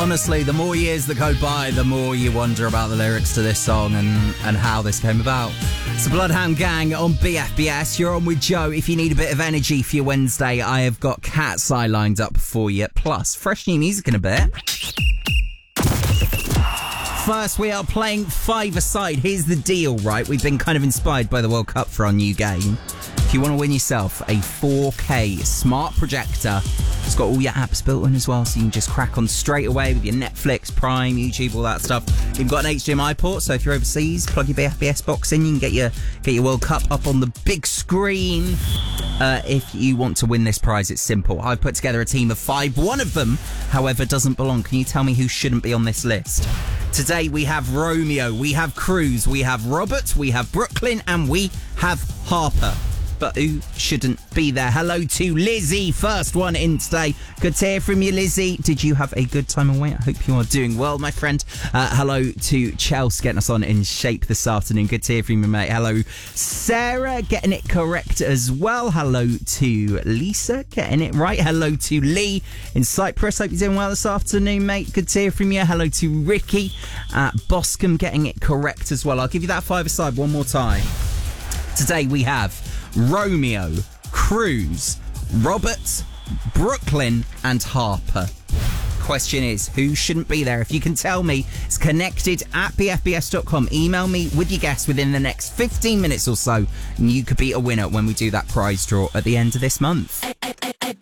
honestly, the more years that go by, the more you wonder about the lyrics to this song and how this came about. It's the Bloodhound Gang on BFBS. You're on with Joe. If you need a bit of energy for your Wednesday, I have got Cat's Eye lined up for you. Plus, fresh new music in a bit. First, we are playing five-a-side. Here's the deal, right? We've been kind of inspired by the World Cup for our new game. If you want to win yourself a 4K smart projector, it's got all your apps built in as well, so you can just crack on straight away with your Netflix, Prime, YouTube, all that stuff. You've got an HDMI port, so if you're overseas, plug your BFBS box in. You can get your World Cup up on the big screen. If you want to win this prize, it's simple. I've put together a team of 5. One of them, however, doesn't belong. Can you tell me who shouldn't be on this list? Today we have Romeo, we have Cruz, we have Robert, we have Brooklyn, and we have Harper. But who shouldn't be there? Hello to Lizzie, first one in today. Good to hear from you, Lizzie. Did you have a good time away? I hope you are doing well, my friend. Hello to Chelsea, getting us on in shape this afternoon. Good to hear from you, mate. Hello, Sarah, getting it correct as well. Hello to Lisa, getting it right. Hello to Lee in Cyprus. Hope you're doing well this afternoon, mate. Good to hear from you. Hello to Ricky at Boscombe, getting it correct as well. I'll give you that five-a-side one more time. Today we have Romeo, Cruz, Robert, Brooklyn, and Harper. Question is, who shouldn't be there? If you can tell me, it's connected at bfbs.com. Email me with your guess within the next 15 minutes or so, and you could be a winner when we do that prize draw at the end of this month.